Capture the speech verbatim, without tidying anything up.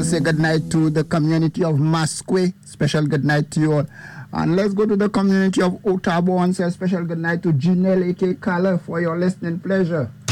to say good night to the community of Masque. Special good night to you all. And let's go to the community of Otabo and say a special good night to Janelle A K Kala for your listening pleasure.